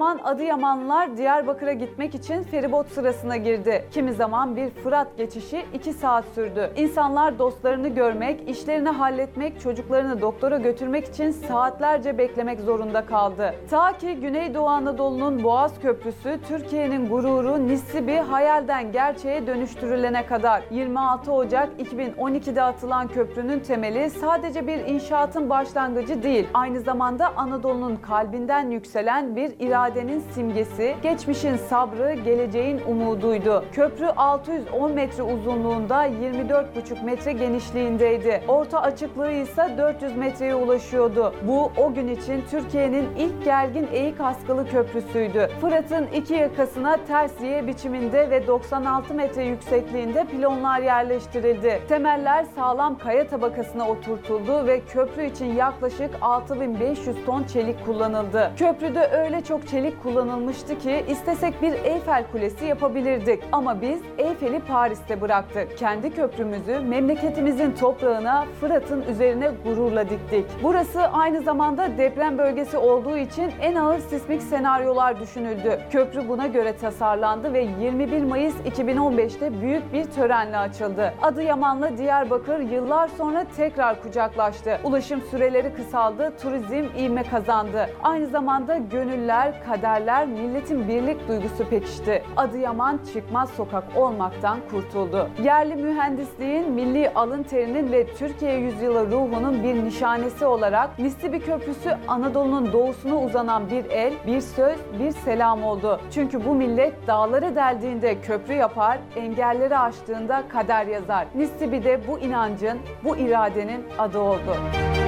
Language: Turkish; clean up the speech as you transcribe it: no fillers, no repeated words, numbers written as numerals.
zaman Adıyamanlılar Diyarbakır'a gitmek için feribot sırasına girdi. Kimi zaman bir Fırat geçişi 2 saat sürdü. İnsanlar dostlarını görmek, işlerini halletmek, çocuklarını doktora götürmek için saatlerce beklemek zorunda kaldı. Ta ki Güneydoğu Anadolu'nun Boğaz Köprüsü, Türkiye'nin gururu Nissibi hayalden gerçeğe dönüştürülene kadar. 26 Ocak 2012'de atılan köprünün temeli sadece bir inşaatın başlangıcı değil, aynı zamanda Anadolu'nun kalbinden yükselen bir iradenin simgesi, geçmişin sabrı, geleceğin umuduydu. Köprü 610 metre uzunluğunda, 24,5 metre genişliğindeydi. Orta açıklığı ise 400 metreye ulaşıyordu. Bu o gün için Türkiye'nin ilk gergin eğik askılı köprüsüydü. Fırat'ın iki yakasına ters Y biçiminde ve 96 metre yüksekliğinde pilonlar yerleştirildi. Temeller sağlam kaya tabakasına oturtuldu ve köprü için yaklaşık 6500 ton çelik kullanıldı. Köprüde öyle çok çelik kullanılmıştı ki istesek bir Eyfel Kulesi yapabilirdik. Ama biz Eyfel'i Paris'te bıraktık. Kendi köprümüzü memleketimizin toprağına, Fırat'ın üzerine gururla diktik. Burası aynı zamanda deprem bölgesi olduğu için en ağır sismik senaryolar düşünüldü. Köprü buna göre tasarlandı ve 21 Mayıs 2015'te büyük bir törenle açıldı. Adıyaman'la Diyarbakır yıllar sonra tekrar kucaklaştı. Ulaşım süreleri kısaldı, turizm ivme kazandı. Aynı zamanda gönüller, kaderler, milletin birlik duygusu pekişti. Adıyaman çıkmaz sokak olmaktan kurtuldu. Yerli mühendisliğin, milli alın terinin ve Türkiye yüzyılı ruhunun bir nişanesi olarak Nissibi Köprüsü Anadolu'nun doğusuna uzanan bir el, bir söz, bir selam oldu. Çünkü bu millet dağları deldiğinde köprü yapar, engelleri aştığında kader yazar. Nissibi'de bu inancın, bu iradenin adı oldu.